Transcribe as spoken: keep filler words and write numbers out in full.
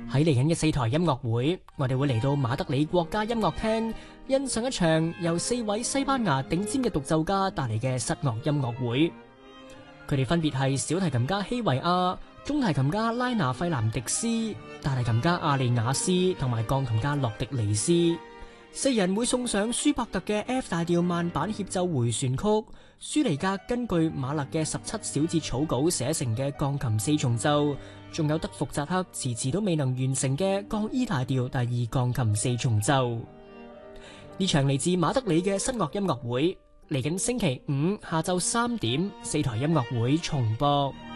喺嚟緊嘅四台音樂會，我哋會嚟到馬德里國家音樂廳，欣賞一場由四位西班牙頂尖嘅獨奏家帶嚟嘅室樂音樂會。佢哋分別係小提琴家希維亞、中提琴家拉拿費南迪斯、大提琴家阿利亞斯同埋鋼琴家洛迪尼斯。四人會送上舒伯特嘅 F 大調慢板協奏回旋曲，舒尼格根據馬勒嘅十七小節草稿寫成嘅鋼琴四重奏，仲有德福扎克遲遲都未能完成嘅降 E 大調第二鋼琴四重奏。呢場嚟自馬德里嘅室樂音樂會，嚟緊星期五下晝三點，四台音樂會重播。